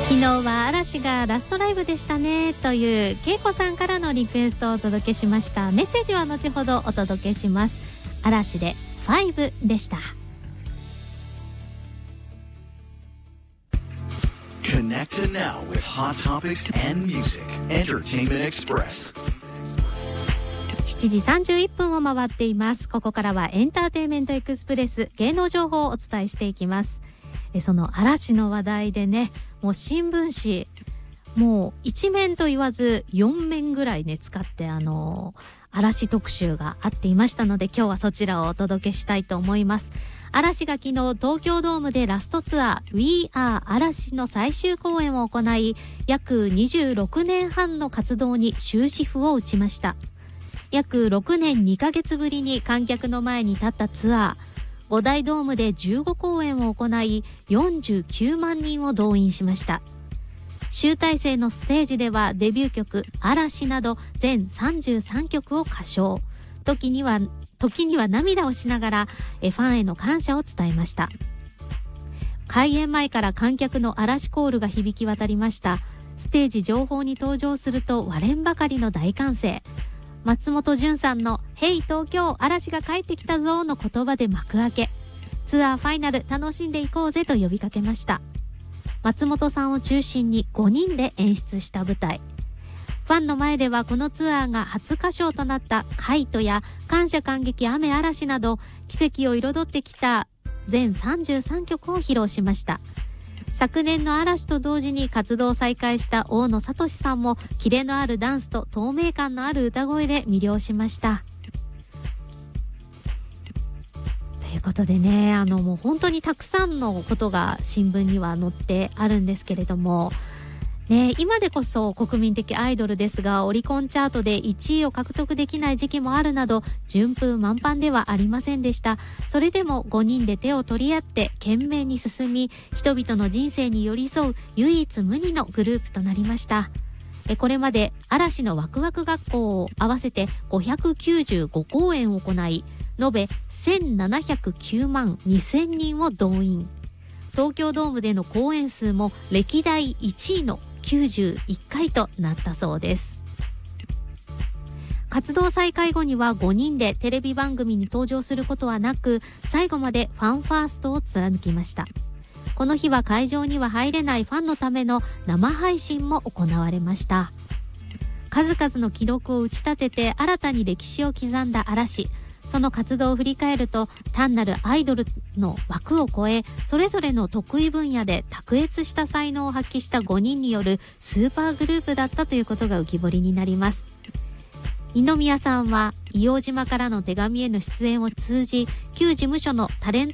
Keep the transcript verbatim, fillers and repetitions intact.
昨日は嵐がラストライブでしたねというけいこさんからのリクエストをお届けしました。メッセージは後ほどお届けします。嵐でファイブでした。 Connect now with hot topics and music. Entertainment Express。 しちじさんじゅういっぷんを回っています。ここからはエンターテインメントエクスプレス、芸能情報をお伝えしていきます。えその嵐の話題でね、もう新聞紙もう一面と言わずよんめんぐらいね使ってあの嵐特集があっていましたので、今日はそちらをお届けしたいと思います。嵐が昨日東京ドームでラストツアー We Are 嵐の最終公演を行い、約にじゅうろくねんはんの活動に終止符を打ちました。約ろくねんにかげつぶりに観客の前に立ったツアー、ご大ドームでじゅうごこうえんを行い、よんじゅうきゅうまんにんを動員しました。集大成のステージではデビュー曲嵐など全さんじゅうさんきょくを歌唱。時には時には涙をしながらファンへの感謝を伝えました。開演前から観客の嵐コールが響き渡りました。ステージ上方に登場すると割れんばかりの大歓声。松本潤さんのヘイ東京嵐が帰ってきたぞの言葉で幕開け。ツアーファイナル楽しんでいこうぜと呼びかけました。松本さんを中心にごにんで演出した舞台。ファンの前ではこのツアーが初歌唱となったカイトや感謝感激雨嵐など奇跡を彩ってきた全さんじゅうさんきょくを披露しました。昨年の嵐と同時に活動を再開した大野聡さんもキレのあるダンスと透明感のある歌声で魅了しました。ということでね、あのもう本当にたくさんのことが新聞には載ってあるんですけれども、ね、今でこそ国民的アイドルですが、オリコンチャートでいちいを獲得できない時期もあるなど順風満帆ではありませんでした。それでもごにんで手を取り合って懸命に進み、人々の人生に寄り添う唯一無二のグループとなりました。これまで嵐のワクワク学校を合わせてごひゃくきゅうじゅうごこうえんを行い、延べせんななひゃくきゅうまんにせんにんを動員。東京ドームでの公演数も歴代いちいのきゅうじゅういっかいとなったそうです。活動再開後にはごにんでテレビ番組に登場することはなく、最後までファンファーストを貫きました。この日は会場には入れないファンのための生配信も行われました。数々の記録を打ち立てて新たに歴史を刻んだ嵐。その活動を振り返ると、単なるアイドルの枠を超え、それぞれの得意分野で卓越した才能を発揮したごにんによるスーパーグループだったということが浮き彫りになります。二宮さんは硫黄島からの手紙への出演を通じ、旧事務所のタレント